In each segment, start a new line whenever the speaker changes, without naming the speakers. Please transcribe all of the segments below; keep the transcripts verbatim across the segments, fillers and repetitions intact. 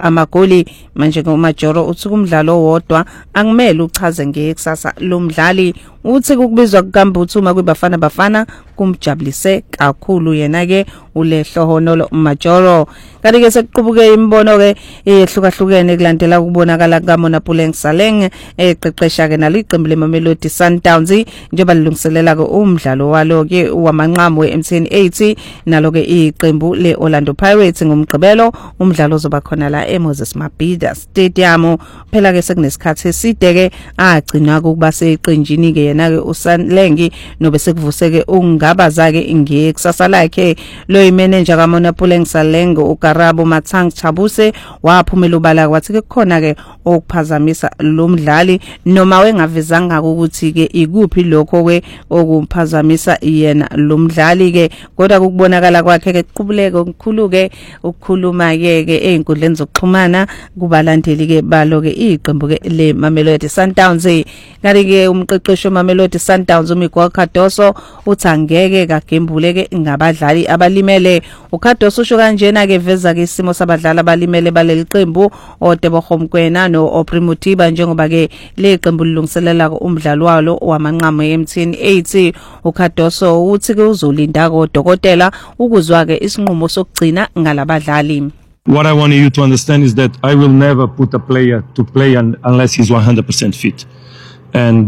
amagoli manje ngoMajoro uthi kumdlalo wodwa angimele uchaze ngekusasa lomdlali uthi ukubizwa kukaMbuthuma kwibafana bafana kumjabulise kakhulu yena ke ulehlohonolo Majoro kanti ke sekuqubuke imbono ke ehlukahlukene kulandela ukubonakala kaMonapuleng Saleng eqeqesha ke naliqembu leMamelodi Sundowns njengoba lilungiselela ke umdlalo walo ke wamanqamu we-M T N eighty nalo ke iqembu leOrlando Pirates ngomgqibelo umdlalo ozoba khona la eMoses Mabhida Stadium phela ke sekunesikhathi eside ke agcina ukuba seqenjini ke yena ke uSalengi nobe sekuvuseke ungabaza ke ngekusasa lakhe lo imanager kaMonapuleng Saleng uGarabo Mathang Chabuse waphumela ubala wathi ke khona ke okuphazamisa lo mdlali noma wengavezanga ukuthi ke ikuphi lokho ke okuphazamisa yena lo mdlali ke kodwa ukubonakala kwakhe ke kuqhubuleke okukhulu ke ukukhuluma ke ke einkundleni zokuxhumana kubalandeli ke balo ke iqembu ke le Mamelodi Sundowns kanti ke umqeqeshi Mamelodi Sundowns uMiguel Cardoso uthi angeke kagembule ke ngabadlali abalimele uCardoso usho kanjena ke veza ke isimo sabadlali abalimele baleli qembu oTebo Khomkwena no Oprimutiba njengoba ke le qembu lilungiselela umdlalo walo wamanqamu e-M T N eighty uCardoso uthi ke uzolinda kodokotela ukuzwa ke isinqumo sokugcina ngalabadlali.
What I want you to understand is that I will never put a player to play un unless he's one hundred percent fit. And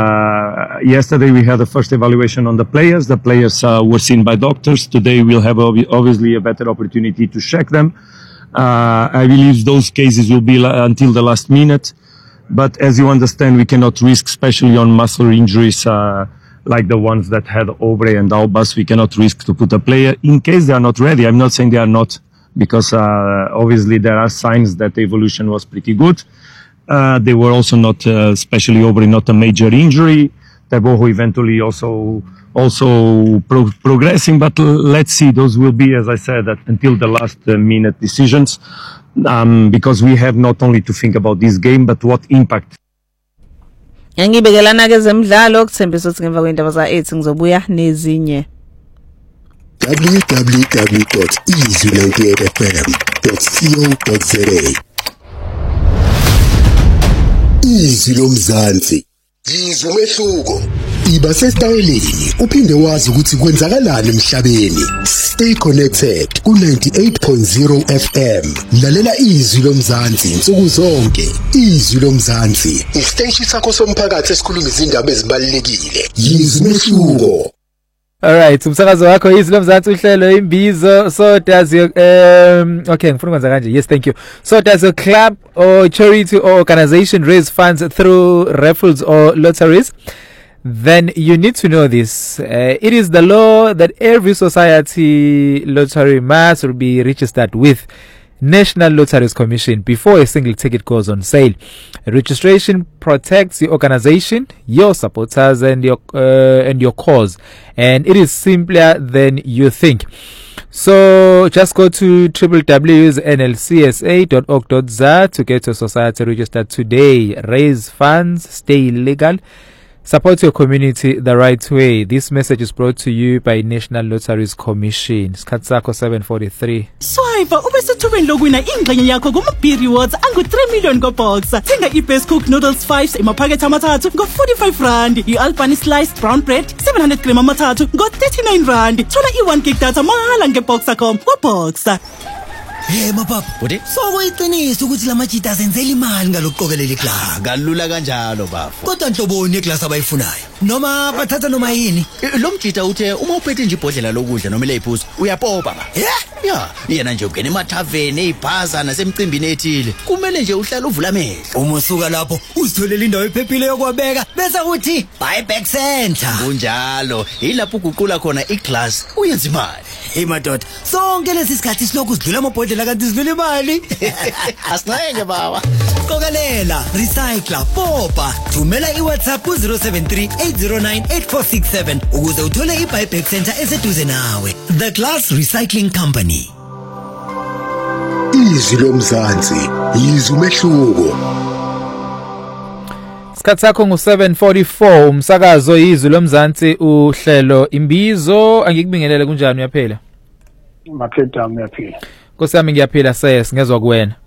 uh, yesterday we had the first evaluation on the players. The players uh, were seen by doctors. Today we'll have ob obviously a better opportunity to check them. Uh, I believe those cases will be until the last minute. But as you understand, we cannot risk, especially on muscle injuries uh, like the ones that had Obre and Albas. We cannot risk to put a player in case they are not ready. I'm not saying they are not, because uh, obviously there are signs that the evolution was pretty good. Uh, they were also not, uh, especially Obre, not a major injury. Teboho eventually also also pro progressing, but let's see. Those will be, as I said, that until the last uh, minute decisions, um, because we have not only to think about this game, but what impact.
Yangibekelana ke zemidlalo kuthembisa ukuthi ngemva kwendaba za eight ngizobuya nezinye.
w w w dot easy ninety-eight f m dot co dot za Izwi lomzansi yizwe umehluko iba sesitayeleni uphinde wazi ukuthi kwenzakalani emhlabeni. Stay connected ku ninety-eight point zero F M. Lalela izwi lomzansi insuku zonke. Izwi lomzansi isiteshi sakho somphakathi esikhuluma izindaba ezibalulekile. Yizwe umehluko.
Alright, umsakazo wakho izwi lomzansi uhlelo imbizo. So does your um okay ngifuna ukwenza kanje. Yes, thank you. So does a club or charity or organization raise funds through raffles or lotteries? Then you need to know this. Uh, it is the law that every society lottery must be registered with National Lotteries Commission before a single ticket goes on sale. Registration protects your organization, your supporters, and your uh, and your cause, and it is simpler than you think. So just go to w w w dot n l c s a dot org dot za to get your society registered today. Raise funds, stay legal, support your community the right way. This message is brought to you by National Lotteries Commission. Skatsako seven forty-three.
Swipe ubesithubeni lokwina ingxenye yakho kuma-B rewards angu three million go-box. Thenga i-Best Cook Noodles five emaphakethe amathathu ngo forty-five rand. I-Albany Sliced Brown Bread seven hundred gram amathathu ngo thirty-nine rand. Thola i-one gig data mahala nge-Boxer dot com wa-Boxer.
Hey mapapa, uthi sokuyiqinisa ukuthi lamajita azenzela imali ngalokuqokelela iclass.
Kalula kanjalo bafu.
Kodwa nhloboni eclass abayifunayo. Noma bathatha noma yini.
Lo mjita uthe uma uphethe nje ibhodlela lokudla noma leyiphuzo uyapopa ba.
Yeah?
Ya, yena nje ungena emathaveni ezibhaza nasemcimbini ethile. Kumele nje uhlale uvula amehlo.
Uma usuka lapho uzitholela indawo ephephile yokwabeka bese uthi buyback center.
Kunjalo, ilapho uguqula khona iclass uyenza imali.
Hey madoda, sonke lesi sikhathi silokhu sidlula amabhodlela kanti sidlula imali.
Asinake baba.
Qokelela, recycler, popa. Thumela iWhatsApp ku zero seven three eight zero nine eight four six seven ukuze uthole i-buyback center eseduze nawe. The Glass Recycling Company.
Izwi lomzansi yizwe umehluko.
Isikhathi sakho ngu seven forty-four. Umsakazo izwi lomzansi uhlelo imbizo. Angikubingelele kunjani uyaphela?
Makhedami uyaphila.
Nkosami ngiyaphila sesi ngezwe kuwena.